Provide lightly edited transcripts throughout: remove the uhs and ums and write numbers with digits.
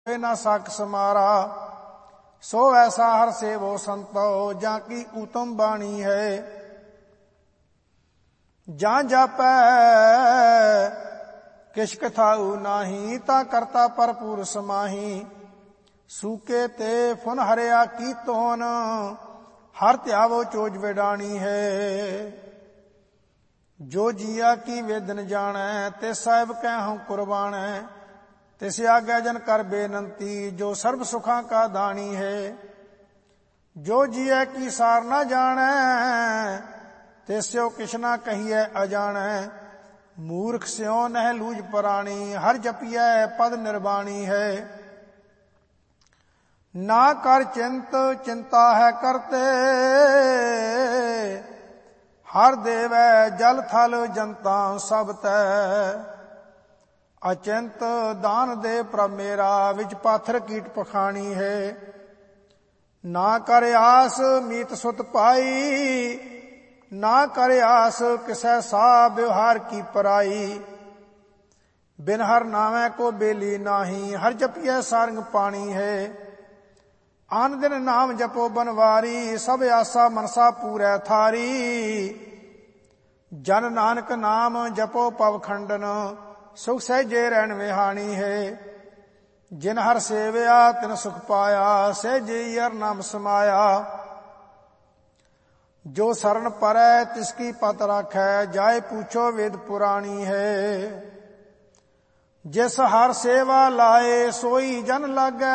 न सक समारा। सो ऐसा हर सेवो संतो जाकी उत्तम बाणी है। जां जापै किश कथाऊ नाही ता करता भरपूर समाही। सूके ते फुन हरिया की तोन हर त्यावो चोज विडाणी है। जो जिया की वेदन जानै ते साहिब कहूं कुर्बान है। तिस आज्ञा जन कर बेनंती जो सर्व सुखां का दानी है। जो जिय की सार न जानै तिस्यो किछ न कहिए अजानै। मूर्ख स्यों नह लूज पराणी हर जपिए पद निर्वाणी है। ना कर चिंत चिंता है करते हर देवै जल थल जनता सब तै। अचिंत दान दे प्रभ मेरा विच पाथर कीट पखाणी है। ना कर आस मीत सुत पाई ना कर आस किसै सा व्यवहार की पराई। बिन हर नामै को बेली नाही हर जपिए सारंग पाणी है। आन दिन नाम जपो बनवारी सब आसा मनसा पूरै थारी। जन नानक नाम जपो पव खंडन सुख सहजे रहन विहाणी है। जिन हर सेवया तिन सुख पाया सहजे हर नाम समाया। जो शरण परै तिसकी पत राखै जाय पूछो वेद पुराणी है। जिस हर सेवा लाए सोई जन लागै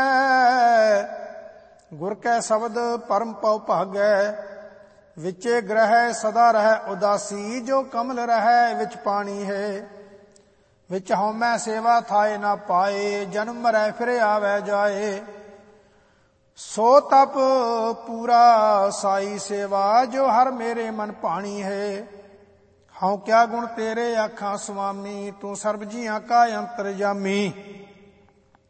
गुर कै शब्द परम पव भागै। विचे ग्रह सदा रह उदासी जो कमल रह विच पाणी है। विच हउमै सेवा थाए न पाए जन्म मरै फिर आवे जाए। सो तप पूरा साई सेवा जो हर मेरे मन पाणी है। हऊँ क्या गुण तेरे आखां स्वामी तू सर्ब जियां का अंतरजामी।